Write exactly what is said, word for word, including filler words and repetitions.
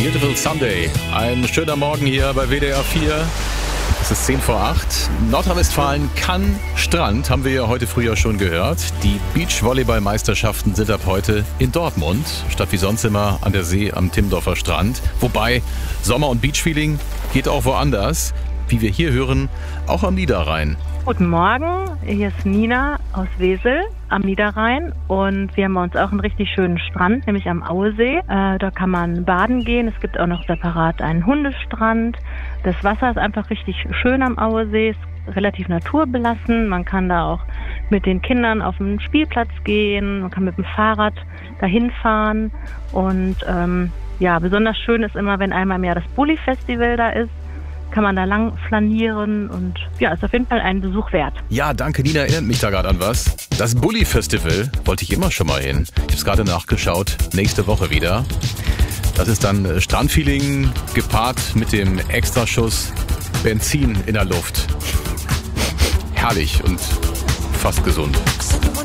Beautiful Sunday. Ein schöner Morgen hier bei W D R vier. Es ist zehn vor acht. Nordrhein-Westfalen kann Strand, haben wir ja heute früh ja schon gehört. Die Beachvolleyball-Meisterschaften sind ab heute in Dortmund, statt wie sonst immer an der See am Timmendorfer Strand. Wobei Sommer- und Beachfeeling geht auch woanders. Wie wir hier hören, auch am Niederrhein. Guten Morgen, hier ist Nina aus Wesel am Niederrhein und wir haben bei uns auch einen richtig schönen Strand, nämlich am Auesee. Äh, da kann man baden gehen. Es gibt auch noch separat einen Hundestrand. Das Wasser ist einfach richtig schön am Auesee, ist relativ naturbelassen. Man kann da auch mit den Kindern auf den Spielplatz gehen, man kann mit dem Fahrrad dahin fahren und ähm, ja, besonders schön ist immer, wenn einmal im Jahr das Bulli-Festival da ist. Kann man da lang flanieren und ja, ist auf jeden Fall einen Besuch wert. Ja, danke, Nina, erinnert mich da gerade an was. Das Bulli-Festival wollte ich immer schon mal hin. Ich habe es gerade nachgeschaut, nächste Woche wieder. Das ist dann Strandfeeling gepaart mit dem Extraschuss Benzin in der Luft. Herrlich und fast gesund.